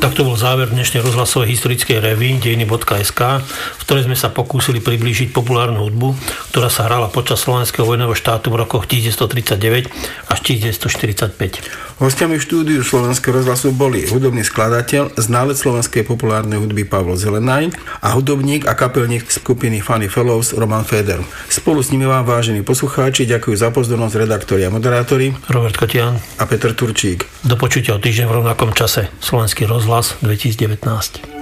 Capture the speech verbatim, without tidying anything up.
Tak to bol záver dnešnej rozhlasovej historickej revue dejiny bodka es ká, v ktorej sme sa pokúsili priblížiť populárnu hudbu, ktorá sa hrala počas slovenského vojnového štátu v rokoch devätnásťtridsaťdeväť až devätnásťštyridsaťpäť. Hostiami v štúdiu Slovenského rozhlasu boli hudobný skladateľ, znalec slovenskej populárnej hudby Pavol Zelenaj a hudobník a kapelník skupiny Funny Fellows Roman Feder. Spolu s nimi vám, vážení poslucháči, ďakujú za pozornosť redaktori a moderátori Robert Kotian a Peter Turčík. Do počutia o týždeň v rovnakom čase. Slovenský rozhlas dvetisícdevätnásť.